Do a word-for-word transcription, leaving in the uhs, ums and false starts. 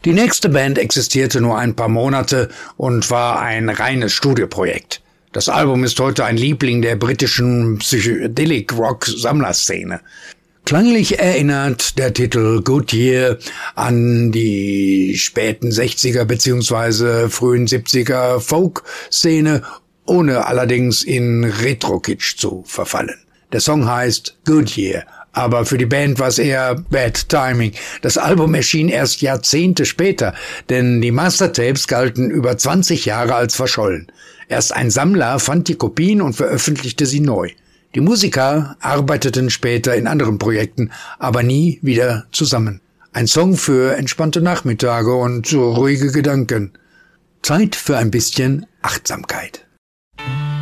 Die nächste Band existierte nur ein paar Monate und war ein reines Studioprojekt. Das Album ist heute ein Liebling der britischen Psychedelic-Rock-Sammlerszene. Klanglich erinnert der Titel Good Year an die späten sechziger bzw. frühen siebziger Folk-Szene, ohne allerdings in Retro-Kitsch zu verfallen. Der Song heißt Good Year, aber für die Band war es eher Bad Timing. Das Album erschien erst Jahrzehnte später, denn die Mastertapes galten über zwanzig Jahre als verschollen. Erst ein Sammler fand die Kopien und veröffentlichte sie neu. Die Musiker arbeiteten später in anderen Projekten, aber nie wieder zusammen. Ein Song für entspannte Nachmittage und ruhige Gedanken. Zeit für ein bisschen Achtsamkeit.